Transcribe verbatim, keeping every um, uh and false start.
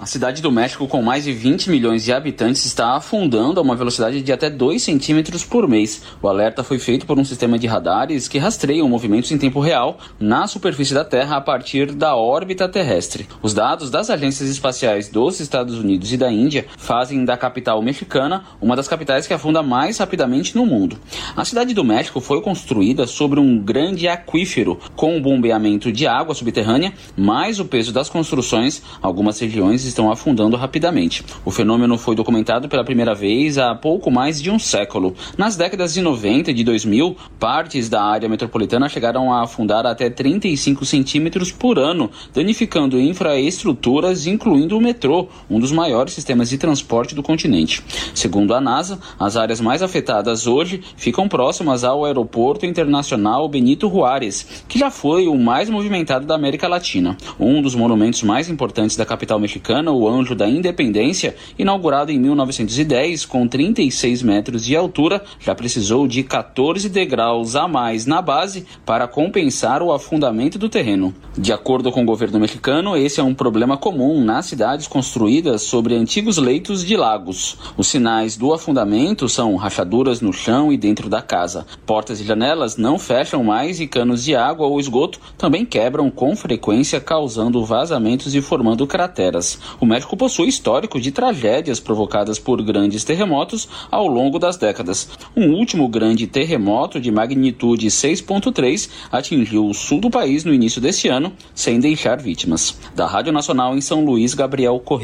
A cidade do México, com mais de vinte milhões de habitantes, está afundando a uma velocidade de até dois centímetros por mês. O alerta foi feito por um sistema de radares que rastreiam movimentos em tempo real na superfície da Terra a partir da órbita terrestre. Os dados das agências espaciais dos Estados Unidos e da Índia fazem da capital mexicana uma das capitais que afunda mais rapidamente no mundo. A cidade do México foi construída sobre um grande aquífero, com o bombeamento de água subterrânea, mais o peso das construções. Algumas regiões estão afundando rapidamente. O fenômeno foi documentado pela primeira vez há pouco mais de um século. Nas décadas de noventa e de dois mil, partes da área metropolitana chegaram a afundar até trinta e cinco centímetros por ano, danificando infraestruturas, incluindo o metrô, um dos maiores sistemas de transporte do continente. Segundo a NASA, as áreas mais afetadas hoje ficam próximas ao Aeroporto Internacional Benito Juárez, que já foi o mais movimentado da América Latina. Um dos monumentos mais importantes da capital mexicana, o Anjo da Independência, inaugurado em mil novecentos e dez, com trinta e seis metros de altura, já precisou de quatorze degraus a mais na base para compensar o afundamento do terreno. De acordo com o governo mexicano, esse é um problema comum nas cidades construídas sobre antigos leitos de lagos. Os sinais do afundamento são rachaduras no chão e dentro da casa. Portas e janelas não fecham mais e canos de água ou esgoto também quebram com frequência, causando vazamentos e formando crateras. O México possui histórico de tragédias provocadas por grandes terremotos ao longo das décadas. Um último grande terremoto de magnitude seis ponto três atingiu o sul do país no início desse ano, sem deixar vítimas. Da Rádio Nacional em São Luís, Gabriel Correia.